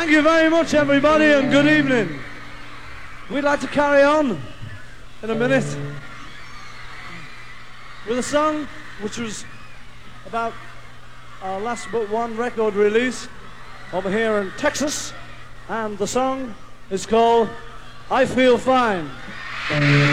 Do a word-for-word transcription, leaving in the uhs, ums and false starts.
Thank you very much, everybody, and good evening. We'd like to carry on in a minute with a song which was about our last but one record release over here in Texas, and the song is called I Feel Fine.